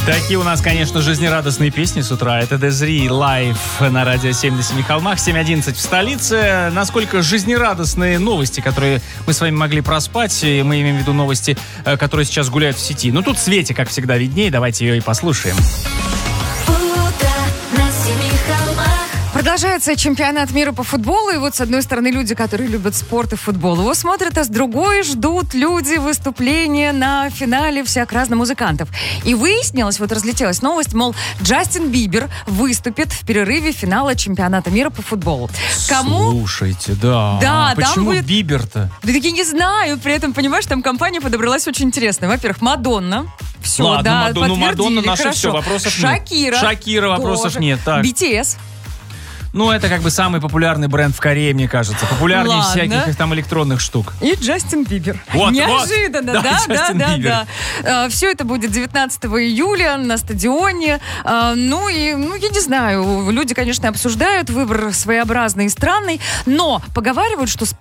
Такие у нас, конечно, жизнерадостные песни с утра. Это Дезри лайв на радио 7 на 7 холмах, 7:11 в столице. Насколько жизнерадостные новости, которые мы с вами могли проспать. И мы имеем в виду новости, которые сейчас гуляют в сети. Ну, тут Свете, как всегда, виднее. Давайте ее и послушаем. Продолжается чемпионат мира по футболу, и вот с одной стороны люди, которые любят спорт и футбол, его смотрят, а с другой ждут люди выступления на финале всяк разных музыкантов. И выяснилось, вот разлетелась новость, мол, Джастин Бибер выступит в перерыве финала чемпионата мира по футболу. Кому? Слушайте, да. Да, почему там будет... Бибер-то? Да так я не знаю, при этом, понимаешь, там компания подобралась очень интересная. Во-первых, Мадонна. Все, ладно, да, Мадонна, подтвердили, Мадонна наша, хорошо. все, вопросов Шакира. нет. Шакира, вопросов тоже. нет. Так. BTS. Ну, это как бы самый популярный бренд в Корее, мне кажется. Популярнее Ладно. всяких там электронных штук. И Джастин Бибер. Вот, неожиданно, вот. да. Все это будет 19 июля на стадионе. Я не знаю, люди, конечно, обсуждают, выбор своеобразный и странный, но поговаривают, что